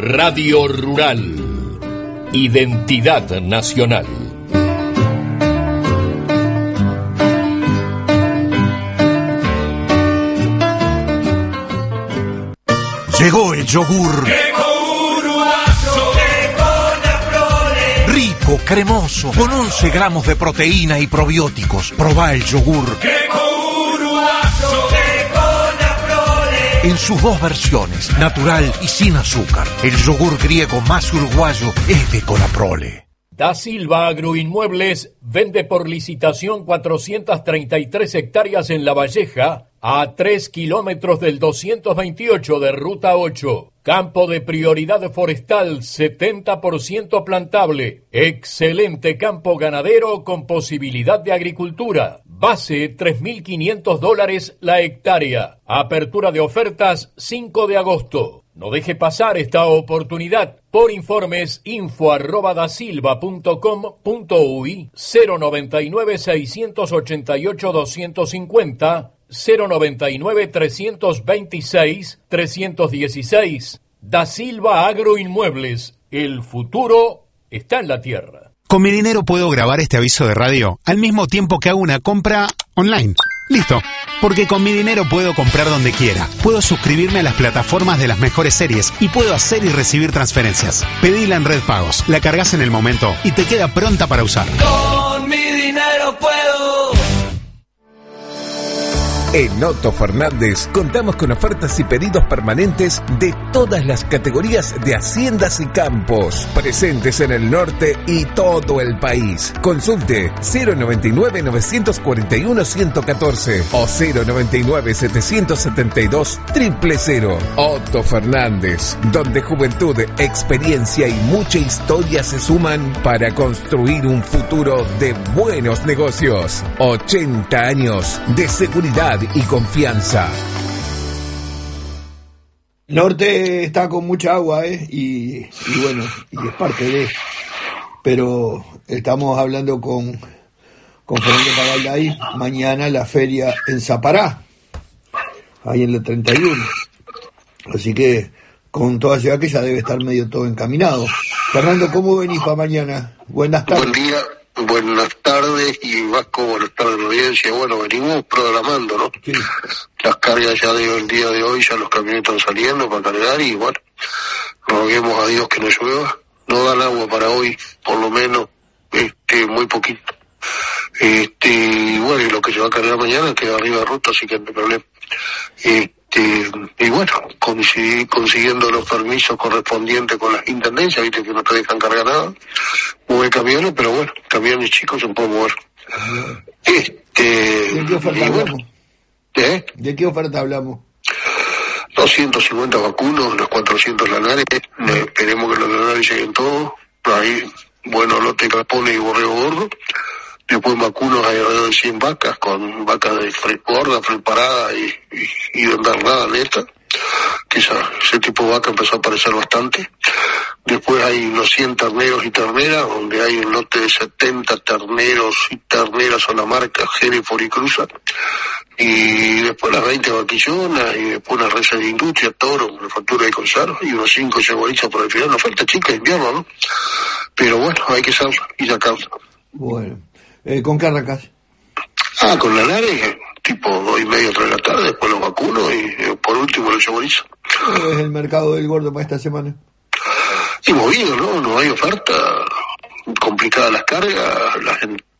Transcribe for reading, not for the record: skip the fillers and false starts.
Radio Rural. Identidad nacional. Llegó el yogur. Llegó Uruguayo, Rico, cremoso, con 11 gramos de proteína y probióticos. Probá el yogur. Llegó Uruguayo, en sus dos versiones, natural y sin azúcar. El yogur griego más uruguayo es de Conaprole. Da Silva Agroinmuebles vende por licitación 433 hectáreas en La Valleja, a 3 kilómetros del 228 de Ruta 8. Campo de prioridad forestal, 70% plantable. Excelente campo ganadero con posibilidad de agricultura. Base, $3.500 la hectárea. Apertura de ofertas, 5 de agosto. No deje pasar esta oportunidad. Por informes, info@dasilva.com.uy, 099-688-250, 099-326-316. Da Silva Agroinmuebles. El futuro está en la tierra. Con mi dinero puedo grabar este aviso de radio al mismo tiempo que hago una compra online. Listo. Porque con mi dinero puedo comprar donde quiera. Puedo suscribirme a las plataformas de las mejores series y puedo hacer y recibir transferencias. Pedila en Red Pagos, la cargas en el momento y te queda pronta para usar. con mi dinero puedo. En Otto Fernández contamos con ofertas y pedidos permanentes de todas las categorías de haciendas y campos, presentes en el norte y todo el país. Consulte 099-941-114 o 099-772-000. Otto Fernández, donde juventud, experiencia y mucha historia se suman para construir un futuro de buenos negocios. 80 años de seguridad y confianza. El norte está con mucha agua, y bueno, y es parte de, pero estamos hablando con Fernando Pagalday, mañana la feria en Zapará, ahí en la 31, así que con toda ciudad que ya debe estar medio todo encaminado. Fernando, ¿cómo venís para mañana? Buenas tardes. Buen día. Buenas tardes, y Vasco, buenas tardes a la audiencia. Bueno, venimos programando, ¿no? Sí. Las cargas ya del día de hoy, ya los camiones están saliendo para cargar, y bueno, roguemos a Dios que no llueva. No dan agua para hoy, por lo menos, muy poquito. Y bueno, y lo que se va a cargar mañana queda arriba de ruta, así que no hay problema. Y bueno, consiguiendo los permisos correspondientes con las intendencias, viste que no te dejan cargar nada, mover camiones, pero bueno, camiones chicos se pueden mover. ¿De qué oferta hablamos? ¿De qué oferta hablamos? 250 vacunos, los 400 lanares, esperemos que los lanares lleguen todos, ahí, bueno, lote capones y borrego gordo. Después vacunos hay alrededor de 100 vacas, con vacas de gorda, preparada y de andar neta, que ese tipo de vaca empezó a aparecer bastante. Después hay unos 100 terneros y terneras, donde hay un lote de 70 terneros y terneras a la marca Hereford y Cruza. Y después las 20 vaquillonas, y después una res de industria, toro, manufactura y conserva, y unos 5 cebolitas por el final. Una falta chica de invierno, ¿no? Pero bueno, hay que hacerlo y sacarlo. Bueno. ¿Con qué arrancás? Con la nare, tipo 2:30, 3 de la tarde, después los vacunos y por último los cebollizos. ¿Cómo es el mercado del gordo para esta semana? Y movido, ¿no? No hay oferta, complicada las cargas, la gente